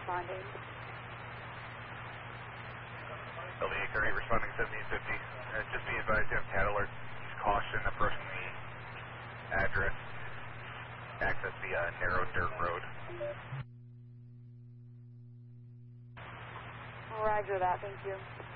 responding. LVA Curry responding 1750. Just be advised you have CAT alert. Use caution approaching the address. Access the narrow dirt road. Roger that, thank you.